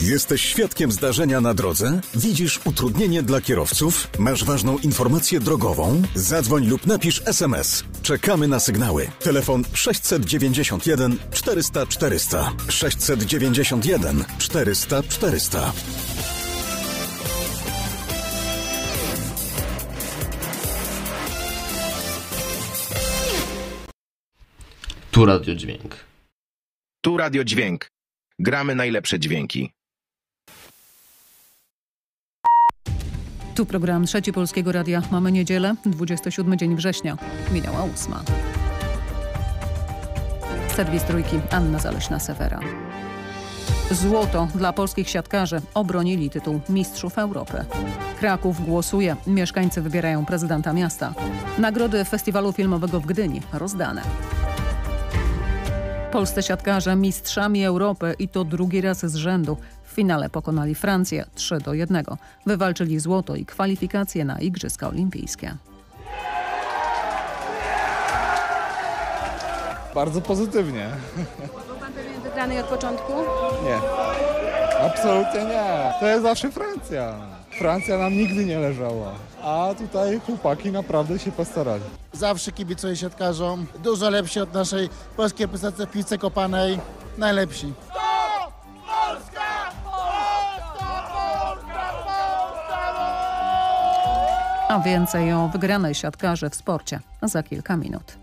Jesteś świadkiem zdarzenia na drodze? Widzisz utrudnienie dla kierowców? Masz ważną informację drogową? Zadzwoń lub napisz SMS. Czekamy na sygnały. Telefon 691 400 400. 691 400 400. Tu Radiodźwięk. Tu Radiodźwięk. Gramy najlepsze dźwięki. Tu program Trzeci Polskiego Radia. Mamy niedzielę, 27 dzień września. Minęła 8. Serwis Trójki, Anna Zaleśna-Sewera. Złoto dla polskich siatkarzy. Obronili tytuł Mistrzów Europy. Kraków głosuje. Mieszkańcy wybierają prezydenta miasta. Nagrody Festiwalu Filmowego w Gdyni rozdane. Polscy siatkarze mistrzami Europy i to drugi raz z rzędu. W finale pokonali Francję 3-1. Wywalczyli złoto i kwalifikacje na Igrzyska Olimpijskie. Bardzo pozytywnie. Był pan pewien wygrany od początku? Nie, absolutnie nie. To jest zawsze Francja. Francja nam nigdy nie leżała. A tutaj chłopaki naprawdę się postarali. Zawsze kibicuję siatkarzom. Dużo lepsi od naszej polskiej reprezentacji w piłce kopanej. Najlepsi. A więcej o wygranej siatkarzy w sporcie za kilka minut.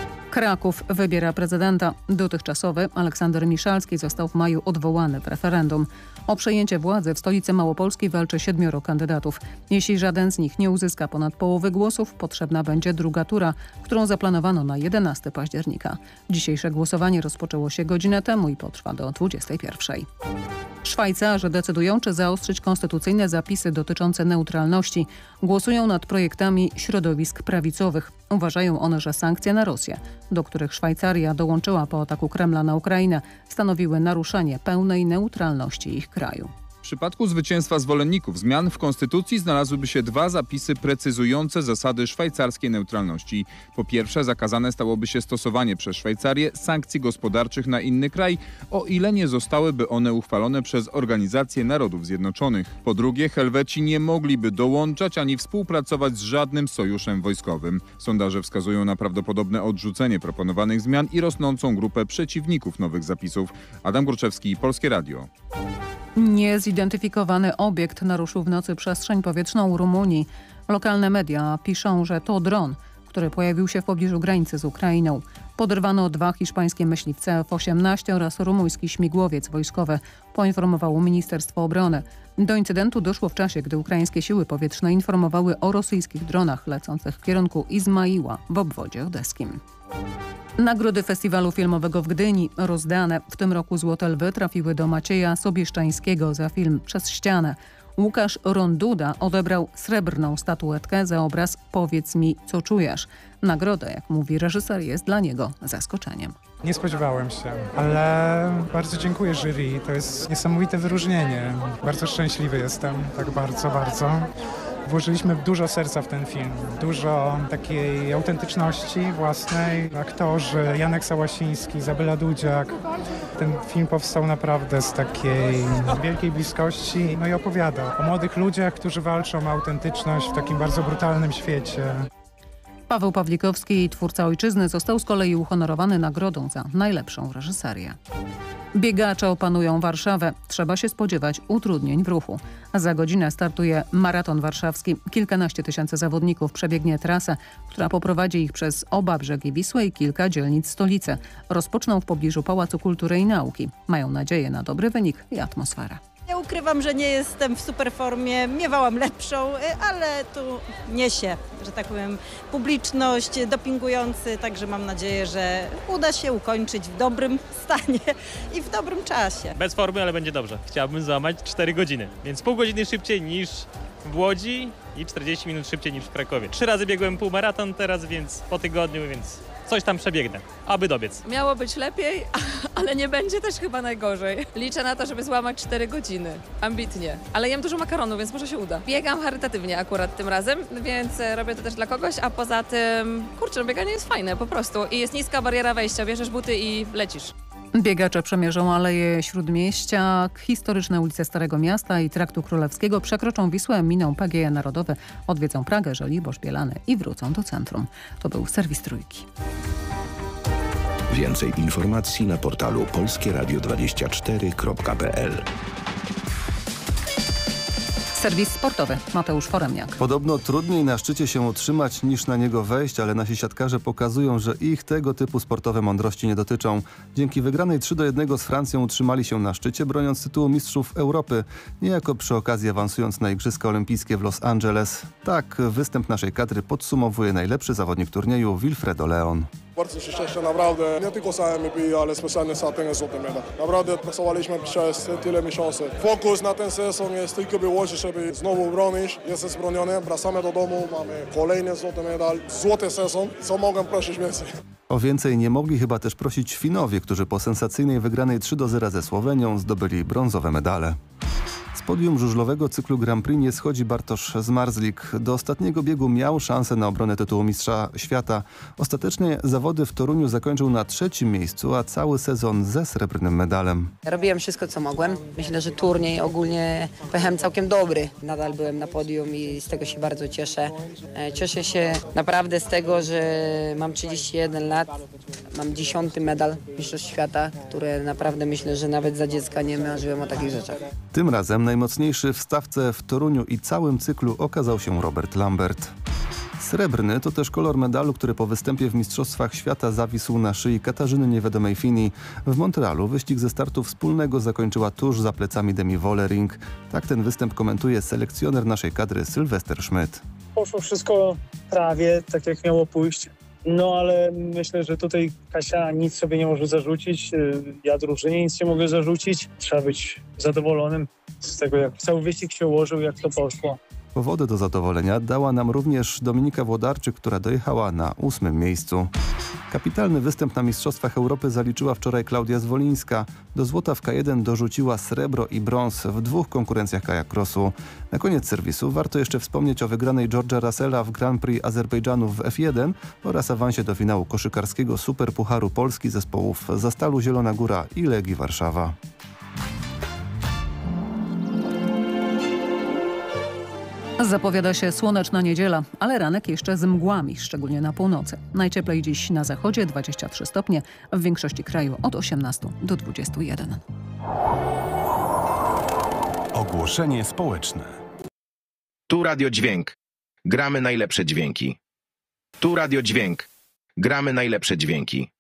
Kraków wybiera prezydenta. Dotychczasowy Aleksander Miszalski został w maju odwołany w referendum. O przejęcie władzy w stolicy Małopolskiej walczy 7 kandydatów. Jeśli żaden z nich nie uzyska ponad połowy głosów, potrzebna będzie druga tura, którą zaplanowano na 11 października. Dzisiejsze głosowanie rozpoczęło się godzinę temu i potrwa do 21. Szwajcarzy decydują, czy zaostrzyć konstytucyjne zapisy dotyczące neutralności. Głosują nad projektami środowisk prawicowych. Uważają one, że sankcje na Rosję, do których Szwajcaria dołączyła po ataku Kremla na Ukrainę, stanowiły naruszenie pełnej neutralności ich kraju. W przypadku zwycięstwa zwolenników zmian w konstytucji znalazłyby się dwa zapisy precyzujące zasady szwajcarskiej neutralności. Po pierwsze, zakazane stałoby się stosowanie przez Szwajcarię sankcji gospodarczych na inny kraj, o ile nie zostałyby one uchwalone przez Organizację Narodów Zjednoczonych. Po drugie, Helweci nie mogliby dołączać ani współpracować z żadnym sojuszem wojskowym. Sondaże wskazują na prawdopodobne odrzucenie proponowanych zmian i rosnącą grupę przeciwników nowych zapisów. Adam Górczewski, Polskie Radio. Niezidentyfikowany obiekt naruszył w nocy przestrzeń powietrzną Rumunii. Lokalne media piszą, że to dron, który pojawił się w pobliżu granicy z Ukrainą. Podrwano 2 hiszpańskie myśliwce F-18 oraz rumuński śmigłowiec wojskowy, poinformowało Ministerstwo Obrony. Do incydentu doszło w czasie, gdy ukraińskie siły powietrzne informowały o rosyjskich dronach lecących w kierunku Izmaiła w obwodzie odeskim. Nagrody Festiwalu Filmowego w Gdyni rozdane. W tym roku Złote Lwy trafiły do Macieja Sobieszczańskiego za film Przez ścianę. Łukasz Ronduda odebrał srebrną statuetkę za obraz Powiedz mi, co czujesz. Nagroda, jak mówi reżyser, jest dla niego zaskoczeniem. Nie spodziewałem się, ale bardzo dziękuję jury. To jest niesamowite wyróżnienie. Bardzo szczęśliwy jestem, tak bardzo, bardzo. Włożyliśmy dużo serca w ten film, dużo takiej autentyczności własnej. Aktorzy, Janek Sałasiński, Izabela Dudziak. Ten film powstał naprawdę z takiej wielkiej bliskości, no i opowiada o młodych ludziach, którzy walczą o autentyczność w takim bardzo brutalnym świecie. Paweł Pawlikowski, twórca Ojczyzny, został z kolei uhonorowany nagrodą za najlepszą reżyserię. Biegacze opanują Warszawę. Trzeba się spodziewać utrudnień w ruchu. Za godzinę startuje maraton warszawski. Kilkanaście tysięcy zawodników przebiegnie trasę, która poprowadzi ich przez oba brzegi Wisły i kilka dzielnic stolicy. Rozpoczną w pobliżu Pałacu Kultury i Nauki. Mają nadzieję na dobry wynik i atmosferę. Ja ukrywam, że nie jestem w super formie, miewałam lepszą, ale tu niesie, że tak powiem, publiczność, dopingujący, także mam nadzieję, że uda się ukończyć w dobrym stanie i w dobrym czasie. Bez formy, ale będzie dobrze. Chciałbym złamać 4 godziny, więc pół godziny szybciej niż w Łodzi i 40 minut szybciej niż w Krakowie. 3 razy biegłem półmaraton teraz, więc po tygodniu, więc coś tam przebiegnę, aby dobiec. Miało być lepiej, ale nie będzie też chyba najgorzej. Liczę na to, żeby złamać 4 godziny. Ambitnie. Ale jem dużo makaronu, więc może się uda. Biegam charytatywnie akurat tym razem, więc robię to też dla kogoś, a poza tym, kurczę, bieganie jest fajne po prostu i jest niska bariera wejścia, bierzesz buty i lecisz. Biegacze przemierzą Aleje Śródmieścia, historyczne ulice Starego Miasta i Traktu Królewskiego, przekroczą Wisłę, miną PGE Narodowe, odwiedzą Pragę, Żoliborz, Bielany i wrócą do centrum. To był serwis Trójki. Więcej informacji na portalu polskieradio24.pl. Serwis sportowy. Mateusz Foremniak. Podobno trudniej na szczycie się utrzymać niż na niego wejść, ale nasi siatkarze pokazują, że ich tego typu sportowe mądrości nie dotyczą. Dzięki wygranej 3-1 z Francją utrzymali się na szczycie, broniąc tytułu mistrzów Europy, niejako przy okazji awansując na Igrzyska Olimpijskie w Los Angeles. Tak występ naszej kadry podsumowuje najlepszy zawodnik turnieju Wilfredo Leon. Bardzo się cieszę, naprawdę, nie tylko za MVP, ale specjalnie za ten złoty medal. Naprawdę pracowaliśmy przez tyle miesięcy. Fokus na ten sezon jest tylko wyłożyć, żeby znowu bronić. Jest zbroniony, wracamy do domu, mamy kolejny złoty medal, złoty sezon. Co mogę prosić więcej? O więcej nie mogli chyba też prosić Finowie, którzy po sensacyjnej wygranej 3-0 ze Słowenią zdobyli brązowe medale. Z podium żużlowego cyklu Grand Prix nie schodzi Bartosz Zmarzlik. Do ostatniego biegu miał szansę na obronę tytułu mistrza świata. Ostatecznie zawody w Toruniu zakończył na 3. miejscu, a cały sezon ze srebrnym medalem. Robiłem wszystko, co mogłem. Myślę, że turniej ogólnie pojechałem całkiem dobry. Nadal byłem na podium i z tego się bardzo cieszę. Cieszę się naprawdę z tego, że mam 31 lat. Mam 10. medal mistrzostw świata, które naprawdę myślę, że nawet za dziecka nie marzyłem o takich rzeczach. Tym razem najmocniejszy w stawce w Toruniu i całym cyklu okazał się Robert Lambert. Srebrny to też kolor medalu, który po występie w Mistrzostwach Świata zawisł na szyi Katarzyny Niewiadomej Fini. W Montrealu wyścig ze startu wspólnego zakończyła tuż za plecami Demi Wollering. Tak ten występ komentuje selekcjoner naszej kadry Sylwester Schmidt. Poszło wszystko prawie tak, jak miało pójść. No ale myślę, że tutaj Kasia nic sobie nie może zarzucić. Ja drużynie nic nie mogę zarzucić. Trzeba być zadowolonym z tego, jak cały wyścig się ułożył, jak to poszło. Powody do zadowolenia dała nam również Dominika Włodarczyk, która dojechała na 8. miejscu. Kapitalny występ na Mistrzostwach Europy zaliczyła wczoraj Klaudia Zwolińska. Do złota w K1 dorzuciła srebro i brąz w 2 konkurencjach kajakrosu. Na koniec serwisu warto jeszcze wspomnieć o wygranej George'a Russella w Grand Prix Azerbejdżanu w F1 oraz awansie do finału koszykarskiego Superpucharu Polski zespołów Zastalu Zielona Góra i Legii Warszawa. Zapowiada się słoneczna niedziela, ale ranek jeszcze z mgłami, szczególnie na północy. Najcieplej dziś na zachodzie 23 stopnie, w większości kraju od 18 do 21. Ogłoszenie społeczne. Tu Radio Dźwięk. Gramy najlepsze dźwięki. Tu Radio Dźwięk. Gramy najlepsze dźwięki.